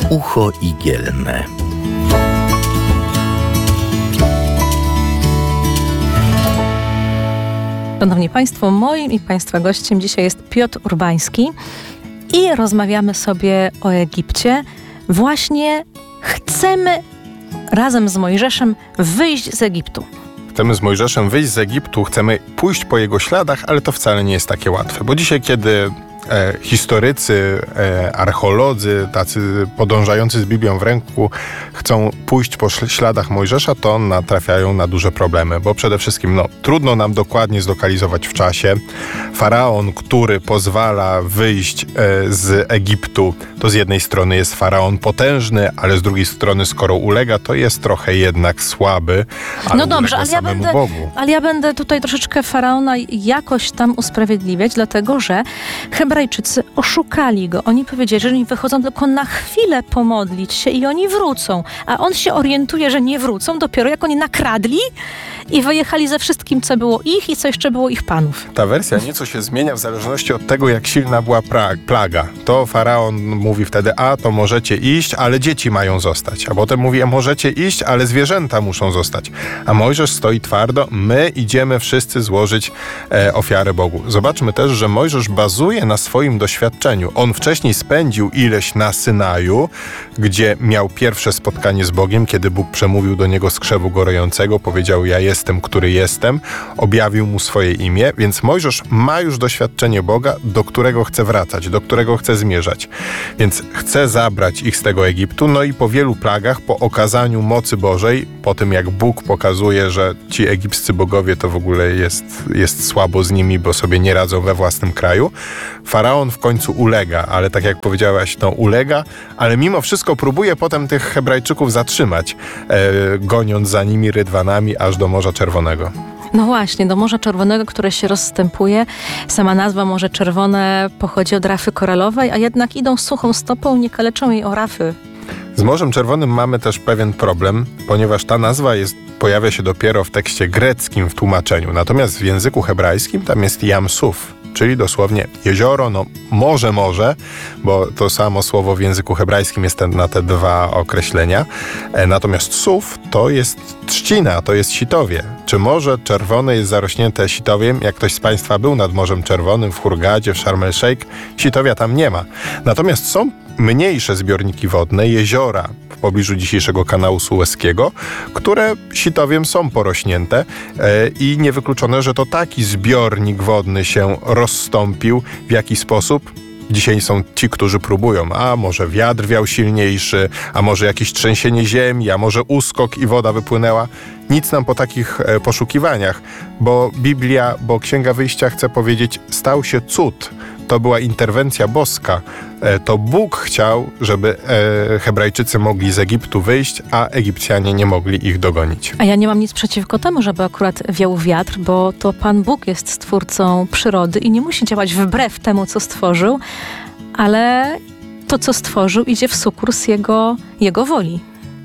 Ucho igielne. Szanowni Państwo, moim i Państwa gościem dzisiaj jest Piotr Urbański i rozmawiamy sobie o Egipcie. Właśnie chcemy razem z Mojżeszem wyjść z Egiptu. Chcemy z Mojżeszem wyjść z Egiptu, chcemy pójść po jego śladach, ale to wcale nie jest takie łatwe, bo dzisiaj, kiedy historycy, archeolodzy, tacy podążający z Biblią w ręku chcą pójść po śladach Mojżesza, to natrafiają na duże problemy, bo przede wszystkim trudno nam dokładnie zlokalizować w czasie. Faraon, który pozwala wyjść z Egiptu, to z jednej strony jest faraon potężny, ale z drugiej strony, skoro ulega, to jest trochę jednak słaby, ale no dobrze, ale ja będę tutaj troszeczkę faraona jakoś tam usprawiedliwiać, dlatego że Hebrajczycy oszukali go. Oni powiedzieli, że oni wychodzą tylko na chwilę pomodlić się i oni wrócą. A on się orientuje, że nie wrócą dopiero jak oni nakradli i wyjechali ze wszystkim, co było ich i co jeszcze było ich panów. Ta wersja nieco się zmienia w zależności od tego, jak silna była plaga. To faraon mówi wtedy, to możecie iść, ale dzieci mają zostać. A potem mówi, możecie iść, ale zwierzęta muszą zostać. A Mojżesz stoi twardo, my idziemy wszyscy złożyć ofiarę Bogu. Zobaczmy też, że Mojżesz bazuje na swoim doświadczeniu. On wcześniej spędził ileś na Synaju, gdzie miał pierwsze spotkanie z Bogiem, kiedy Bóg przemówił do niego z krzewu gorejącego, powiedział, ja jestem, który jestem, objawił mu swoje imię, więc Mojżesz ma już doświadczenie Boga, do którego chce wracać, do którego chce zmierzać. Więc chce zabrać ich z tego Egiptu, i po wielu plagach, po okazaniu mocy Bożej, po tym jak Bóg pokazuje, że ci egipscy bogowie to w ogóle jest słabo z nimi, bo sobie nie radzą we własnym kraju, faraon w końcu ulega, ale tak jak powiedziałaś, ulega, ale mimo wszystko próbuje potem tych Hebrajczyków zatrzymać, goniąc za nimi rydwanami aż do Morza Czerwonego. No właśnie, do Morza Czerwonego, które się rozstępuje. Sama nazwa Morze Czerwone pochodzi od rafy koralowej, a jednak idą suchą stopą, nie kaleczą jej o rafy. Z Morzem Czerwonym mamy też pewien problem, ponieważ ta nazwa pojawia się dopiero w tekście greckim w tłumaczeniu. Natomiast w języku hebrajskim tam jest Jam Suf, czyli dosłownie jezioro, morze, bo to samo słowo w języku hebrajskim jest na te dwa określenia. Natomiast Suf to jest trzcina, to jest sitowie. Czy Morze Czerwone jest zarośnięte sitowiem? Jak ktoś z Państwa był nad Morzem Czerwonym, w Hurgadzie, w Sharm el-Sheikh, sitowia tam nie ma. Natomiast są mniejsze zbiorniki wodne, jeziora w pobliżu dzisiejszego kanału Sueskiego, które sitowiem są porośnięte i niewykluczone, że to taki zbiornik wodny się rozstąpił. W jaki sposób? Dzisiaj są ci, którzy próbują, a może wiatr wiał silniejszy, a może jakieś trzęsienie ziemi, a może uskok i woda wypłynęła. Nic nam po takich poszukiwaniach, bo Księga Wyjścia chce powiedzieć, stał się cud. To była interwencja boska. To Bóg chciał, żeby Hebrajczycy mogli z Egiptu wyjść, a Egipcjanie nie mogli ich dogonić. A ja nie mam nic przeciwko temu, żeby akurat wiał wiatr, bo to Pan Bóg jest stwórcą przyrody i nie musi działać wbrew temu, co stworzył, ale to, co stworzył, idzie w sukurs jego woli.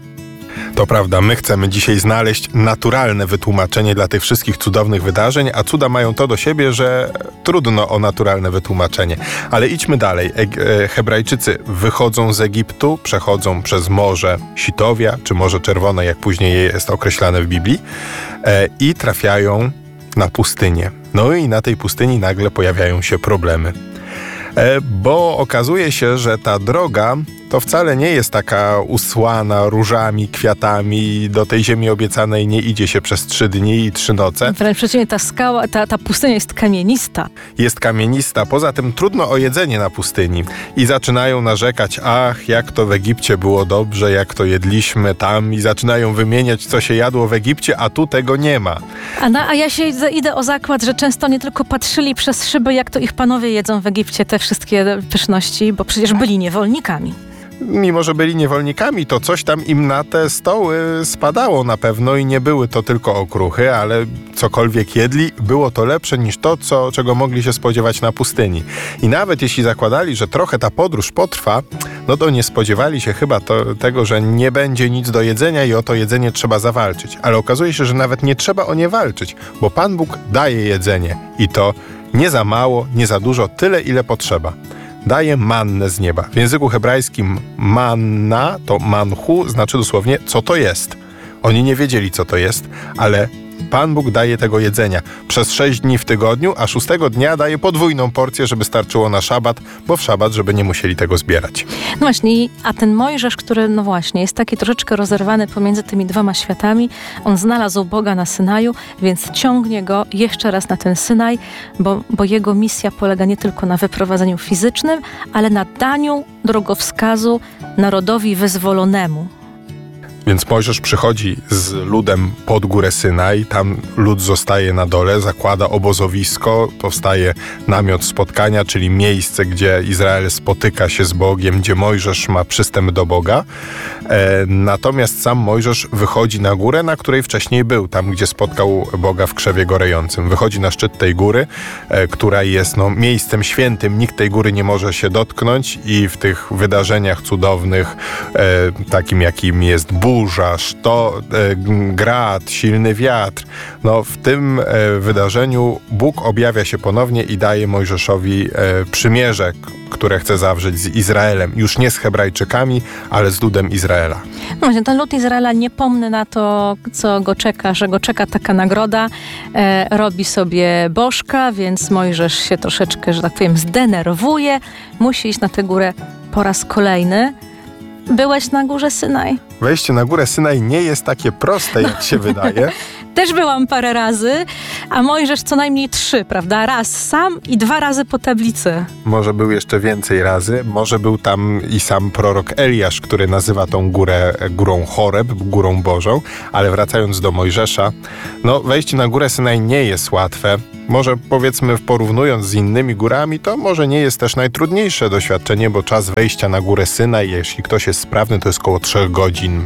To prawda, my chcemy dzisiaj znaleźć naturalne wytłumaczenie dla tych wszystkich cudownych wydarzeń, a cuda mają to do siebie, że trudno o naturalne wytłumaczenie. Ale idźmy dalej. Hebrajczycy wychodzą z Egiptu, przechodzą przez Morze Sitowia, czy Morze Czerwone, jak później jest określane w Biblii, i trafiają na pustynię. I na tej pustyni nagle pojawiają się problemy. Bo okazuje się, że ta droga to wcale nie jest taka usłana różami, kwiatami. Do tej ziemi obiecanej nie idzie się przez 3 dni i 3 noce. Wręcz przeciwnie, ta skała, ta pustynia jest kamienista. Jest kamienista. Poza tym trudno o jedzenie na pustyni. I zaczynają narzekać, jak to w Egipcie było dobrze, jak to jedliśmy tam. I zaczynają wymieniać, co się jadło w Egipcie, a tu tego nie ma. A ja się idę o zakład, że często nie tylko patrzyli przez szyby, jak to ich panowie jedzą w Egipcie, te wszystkie pyszności, bo przecież byli niewolnikami. Mimo że byli niewolnikami, to coś tam im na te stoły spadało na pewno i nie były to tylko okruchy, ale cokolwiek jedli, było to lepsze niż to, czego mogli się spodziewać na pustyni. I nawet jeśli zakładali, że trochę ta podróż potrwa, to nie spodziewali się chyba tego, że nie będzie nic do jedzenia i o to jedzenie trzeba zawalczyć. Ale okazuje się, że nawet nie trzeba o nie walczyć, bo Pan Bóg daje jedzenie i to nie za mało, nie za dużo, tyle ile potrzeba. daje mannę z nieba. W języku hebrajskim manna, to manchu, znaczy dosłownie co to jest. Oni nie wiedzieli co to jest, ale Pan Bóg daje tego jedzenia przez 6 dni w tygodniu, a 6 dnia daje podwójną porcję, żeby starczyło na szabat, bo w szabat, żeby nie musieli tego zbierać. No właśnie, a ten Mojżesz, który no właśnie jest taki troszeczkę rozerwany pomiędzy tymi dwoma światami, on znalazł Boga na Synaju, więc ciągnie go jeszcze raz na ten Synaj, bo jego misja polega nie tylko na wyprowadzeniu fizycznym, ale na daniu drogowskazu narodowi wyzwolonemu. Więc Mojżesz przychodzi z ludem pod górę Synaj, tam lud zostaje na dole, zakłada obozowisko, powstaje namiot spotkania, czyli miejsce, gdzie Izrael spotyka się z Bogiem, gdzie Mojżesz ma przystęp do Boga. Natomiast sam Mojżesz wychodzi na górę, na której wcześniej był, tam gdzie spotkał Boga w krzewie gorejącym. Wychodzi na szczyt tej góry, która jest miejscem świętym, nikt tej góry nie może się dotknąć i w tych wydarzeniach cudownych, takim jakim jest burza, grad, silny wiatr. W tym wydarzeniu Bóg objawia się ponownie i daje Mojżeszowi przymierze, które chce zawrzeć z Izraelem. Już nie z Hebrajczykami, ale z ludem Izraela. No właśnie, ten lud Izraela nie pomny na to, co go czeka, że go czeka taka nagroda. Robi sobie bożka, więc Mojżesz się troszeczkę, że tak powiem, zdenerwuje. Musi iść na tę górę po raz kolejny. Byłeś na górze Synaj? Wejście na górę Synaj nie jest takie proste, jak się wydaje. Też byłam parę razy, a Mojżesz co najmniej 3, prawda? Raz sam i 2 razy po tablicy. Może był jeszcze więcej razy. Może był tam i sam prorok Eliasz, który nazywa tą górę górą Choreb, górą Bożą. Ale wracając do Mojżesza, wejście na górę Synaj nie jest łatwe. Może powiedzmy, porównując z innymi górami, to może nie jest też najtrudniejsze doświadczenie, bo czas wejścia na górę Synaj, jeśli ktoś jest sprawny, to jest około 3 godzin.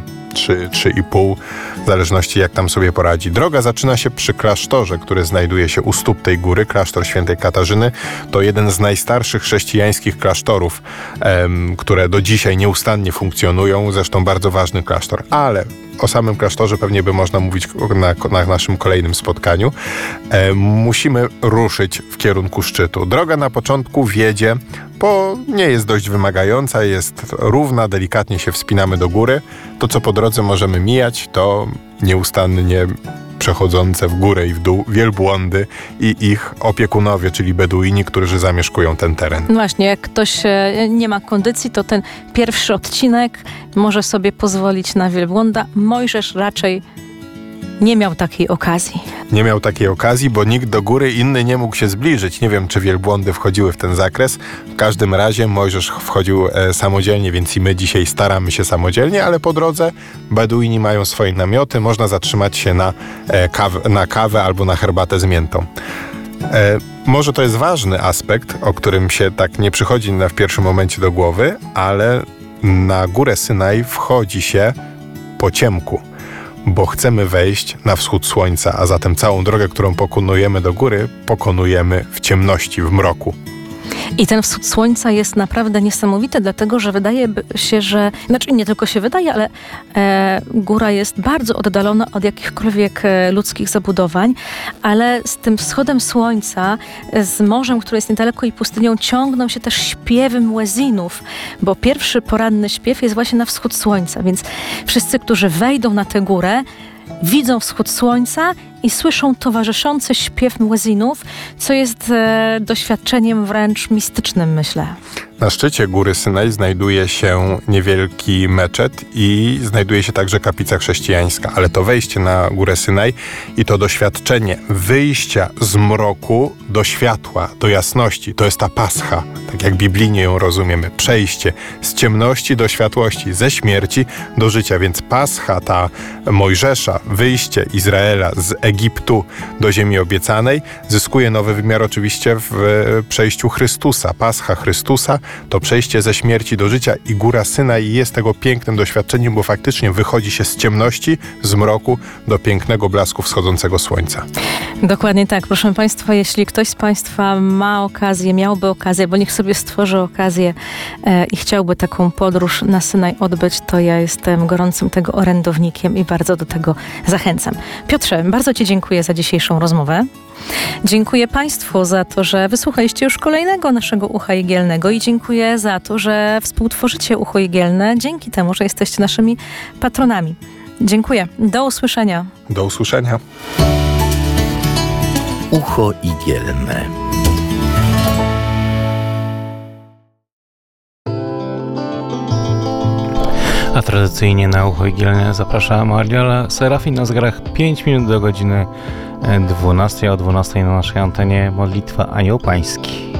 3,5, w zależności jak tam sobie poradzi. Droga zaczyna się przy klasztorze, który znajduje się u stóp tej góry. Klasztor Świętej Katarzyny to jeden z najstarszych chrześcijańskich klasztorów, które do dzisiaj nieustannie funkcjonują. Zresztą bardzo ważny klasztor. Ale o samym klasztorze pewnie by można mówić na naszym kolejnym spotkaniu. Musimy ruszyć w kierunku szczytu. Droga na początku wiedzie, bo nie jest dość wymagająca, jest równa, delikatnie się wspinamy do góry. To, co po drodze możemy mijać, to nieustannie przechodzące w górę i w dół wielbłądy i ich opiekunowie, czyli Beduini, którzy zamieszkują ten teren. No właśnie, jak ktoś nie ma kondycji, to ten pierwszy odcinek może sobie pozwolić na wielbłąda. Mojżesz raczej nie miał takiej okazji. Nie miał takiej okazji, bo nikt do góry inny nie mógł się zbliżyć. Nie wiem, czy wielbłądy wchodziły w ten zakres. W każdym razie Mojżesz wchodził samodzielnie, więc i my dzisiaj staramy się samodzielnie, ale po drodze Beduini mają swoje namioty. Można zatrzymać się na kawę albo na herbatę z miętą. Może to jest ważny aspekt, o którym się tak nie przychodzi w pierwszym momencie do głowy, ale na górę Synaj wchodzi się po ciemku, bo chcemy wejść na wschód słońca, a zatem całą drogę, którą pokonujemy do góry, pokonujemy w ciemności, w mroku. I ten wschód słońca jest naprawdę niesamowity, dlatego że wydaje się, że... Znaczy nie tylko się wydaje, ale góra jest bardzo oddalona od jakichkolwiek ludzkich zabudowań, ale z tym wschodem słońca, z morzem, które jest niedaleko i pustynią, ciągną się też śpiewy muezinów, bo pierwszy poranny śpiew jest właśnie na wschód słońca, więc wszyscy, którzy wejdą na tę górę, widzą wschód słońca i słyszą towarzyszący śpiew muezinów, co jest doświadczeniem wręcz mistycznym, myślę. Na szczycie góry Synaj znajduje się niewielki meczet i znajduje się także kaplica chrześcijańska, ale to wejście na górę Synaj i to doświadczenie wyjścia z mroku do światła, do jasności, to jest ta pascha, tak jak biblijnie ją rozumiemy, przejście z ciemności do światłości, ze śmierci do życia, więc pascha ta Mojżesza, wyjście Izraela z Egiptu do ziemi obiecanej zyskuje nowy wymiar oczywiście w przejściu Chrystusa. Pascha Chrystusa to przejście ze śmierci do życia i góra Synaj jest tego pięknym doświadczeniem, bo faktycznie wychodzi się z ciemności, z mroku do pięknego blasku wschodzącego słońca. Dokładnie tak. Proszę Państwa, jeśli ktoś z Państwa ma okazję, miałby okazję, bo niech sobie stworzy okazję i chciałby taką podróż na Synaj odbyć, to ja jestem gorącym tego orędownikiem i bardzo do tego zachęcam. Piotrze, bardzo Ci dziękuję za dzisiejszą rozmowę. Dziękuję Państwu za to, że wysłuchaliście już kolejnego naszego Ucha Igielnego i dziękuję za to, że współtworzycie Ucho Igielne dzięki temu, że jesteście naszymi patronami. Dziękuję. Do usłyszenia. Do usłyszenia. Ucho Igielne. A tradycyjnie na Ucho Igielne zaprasza Mariola Serafin na zegarach 5 minut do godziny 12. O 12 na naszej antenie modlitwa Anioł Pański.